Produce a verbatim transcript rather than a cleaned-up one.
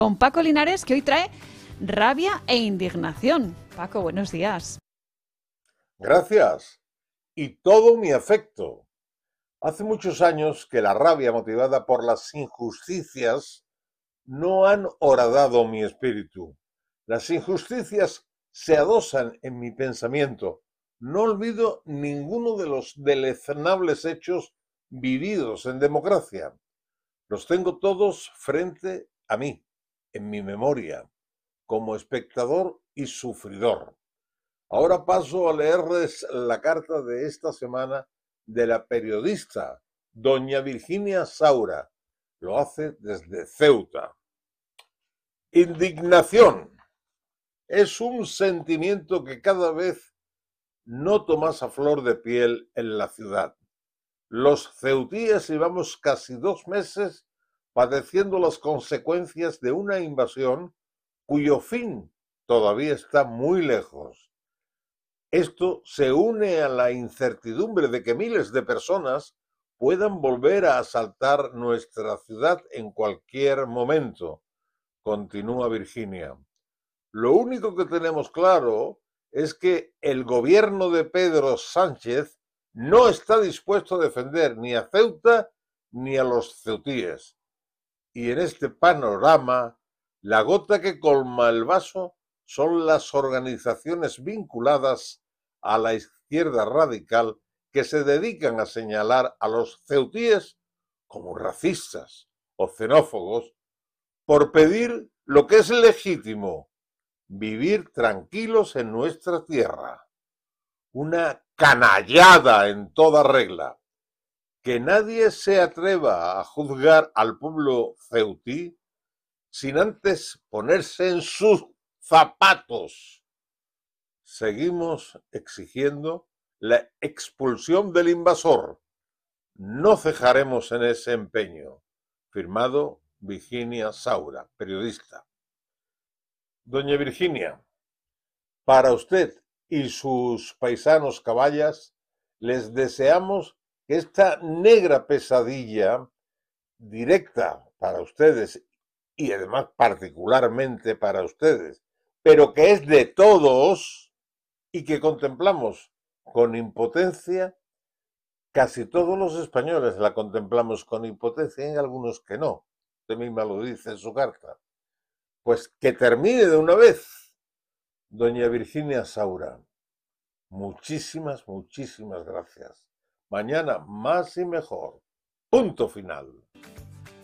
Con Paco Linares, que hoy trae rabia e indignación. Paco, buenos días. Gracias. Y todo mi afecto. Hace muchos años que la rabia motivada por las injusticias no han horadado mi espíritu. Las injusticias se adosan en mi pensamiento. No olvido ninguno de los deleznables hechos vividos en democracia. Los tengo todos frente a mí, en mi memoria, como espectador y sufridor. Ahora paso a leerles la carta de esta semana de la periodista doña Virginia Saura. Lo hace desde Ceuta. Indignación es un sentimiento que cada vez noto más a flor de piel en la ciudad. Los ceutíes llevamos casi dos meses padeciendo las consecuencias de una invasión cuyo fin todavía está muy lejos. Esto se une a la incertidumbre de que miles de personas puedan volver a asaltar nuestra ciudad en cualquier momento, continúa Virginia. Lo único que tenemos claro es que el gobierno de Pedro Sánchez no está dispuesto a defender ni a Ceuta ni a los ceutíes. Y en este panorama, la gota que colma el vaso son las organizaciones vinculadas a la izquierda radical que se dedican a señalar a los ceutíes como racistas o xenófobos por pedir lo que es legítimo: vivir tranquilos en nuestra tierra. Una canallada en toda regla. Que nadie se atreva a juzgar al pueblo ceutí sin antes ponerse en sus zapatos. Seguimos exigiendo la expulsión del invasor. No cejaremos en ese empeño. Firmado Virginia Saura, periodista. Doña Virginia, para usted y sus paisanos caballas, les deseamos que esta negra pesadilla, directa para ustedes y además particularmente para ustedes, pero que es de todos y que contemplamos con impotencia, casi todos los españoles la contemplamos con impotencia, hay algunos que no, usted misma lo dice en su carta, pues que termine de una vez. Doña Virginia Saura, muchísimas, muchísimas gracias. Mañana más y mejor. Punto final.